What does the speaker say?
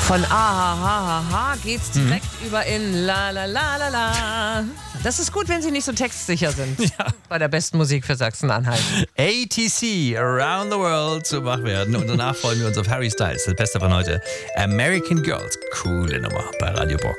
Von AHHH geht's direkt über in La La La La La. Das ist gut, wenn Sie nicht so textsicher sind. Ja. Bei der besten Musik für Sachsen-Anhalt. ATC, Around the World zu wach werden. Und danach freuen wir uns auf Harry Styles, das Beste von heute. American Girls, coole Nummer bei Radio Bock.